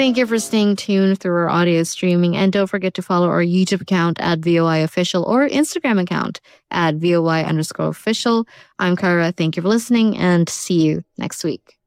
Thank you for staying tuned through our audio streaming. And don't forget to follow our YouTube account at VOI Official or Instagram account at VOI_official. I'm Kara. Thank you for listening and see you next week.